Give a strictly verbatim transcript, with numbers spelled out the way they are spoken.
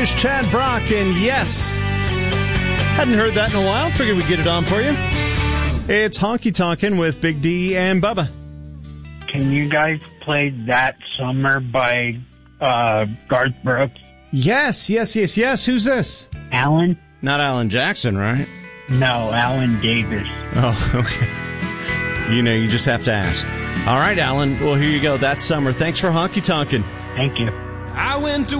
Here's Chad Brock, and yes, hadn't heard that in a while. Figured we'd get it on for you. It's Honky Tonkin' with Big D and Bubba. Can you guys play That Summer by uh, Garth Brooks? Yes, yes, yes, yes. Who's this? Alan? Not Alan Jackson, right? No, Alan Davis. Oh, okay. You know, you just have to ask. All right, Alan. Well, here you go. That Summer. Thanks for Honky Tonkin'. Thank you. I went to